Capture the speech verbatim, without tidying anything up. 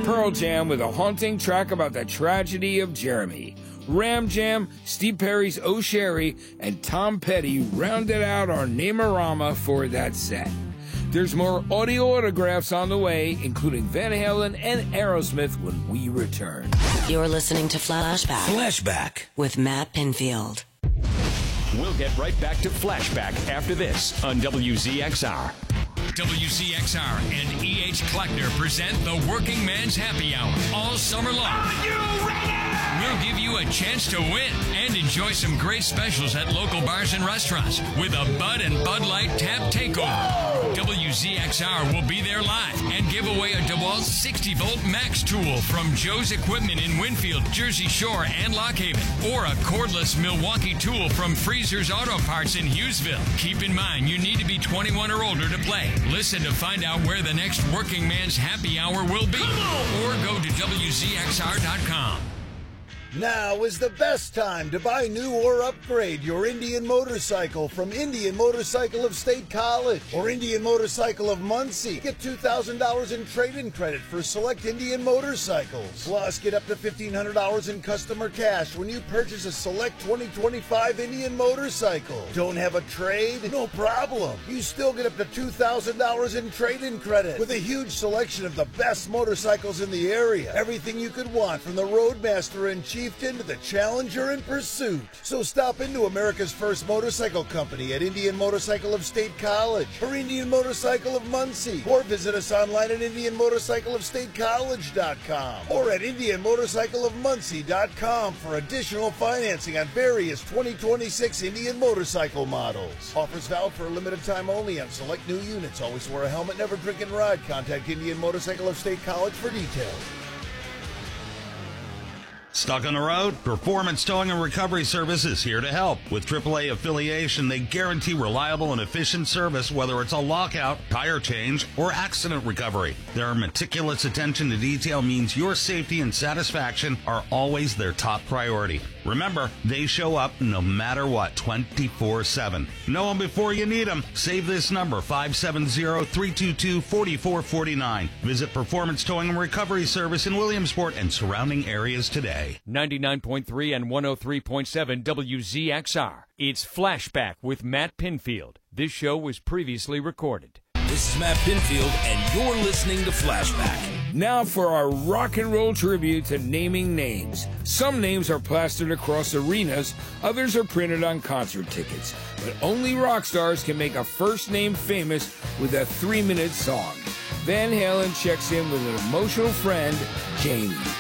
Pearl Jam with a haunting track about the tragedy of Jeremy. Ram Jam, Steve Perry's Oh Sherry, and Tom Petty rounded out our Name-A-Rama for that set. There's more audio autographs on the way, including Van Halen and Aerosmith when we return. You're listening to Flashback. Flashback With Matt Pinfield. We'll get right back to Flashback after this on W Z X R. W Z X R and E H. Kleckner present the Working Man's Happy Hour all summer long. Are you ready? We'll give you a chance to win and enjoy some great specials at local bars and restaurants with a Bud and Bud Light Tap Takeover. W Z X R will be there live and give away a DeWalt sixty volt Max tool from Joe's Equipment in Winfield, Jersey Shore, and Lock Haven, or a cordless Milwaukee tool from Freezer's Auto Parts in Hughesville. Keep in mind, you need to be twenty-one or older to play. Listen to find out where the next Working Man's Happy Hour will be, or go to W Z X R dot com. Now is the best time to buy new or upgrade your Indian motorcycle from Indian Motorcycle of State College or Indian Motorcycle of Muncie. Get two thousand dollars in trade-in credit for select Indian motorcycles. Plus, get up to fifteen hundred dollars in customer cash when you purchase a select twenty twenty-five Indian motorcycle. Don't have a trade? No problem. You still get up to two thousand dollars in trade-in credit with a huge selection of the best motorcycles in the area. Everything you could want, from the Roadmaster and Chieftain to the Challenger and Pursuit. So stop into America's first motorcycle company at Indian Motorcycle of State College or Indian Motorcycle of Muncie, or visit us online at Indian Motorcycle of State College dot com or at Indian Motorcycle of Muncie dot com for additional financing on various twenty twenty-six Indian motorcycle models. Offers valid for a limited time only on select new units. Always wear a helmet, never drink and ride. Contact Indian Motorcycle of State College for details. Stuck on the road? Performance Towing and Recovery Service is here to help. With triple A affiliation, they guarantee reliable and efficient service, whether it's a lockout, tire change, or accident recovery. Their meticulous attention to detail means your safety and satisfaction are always their top priority. Remember, they show up no matter what, twenty-four seven. Know them before you need them. Save this number, five seven zero, three two two, four four four nine. Visit Performance Towing and Recovery Service in Williamsport and surrounding areas today. ninety-nine point three and one oh three point seven W Z X R. It's Flashback with Matt Pinfield. This show was previously recorded. This is Matt Pinfield, and you're listening to Flashback. Now for our rock and roll tribute to naming names. Some names are plastered across arenas, others are printed on concert tickets. But only rock stars can make a first name famous with a three-minute song. Van Halen checks in with an emotional friend, Jamie.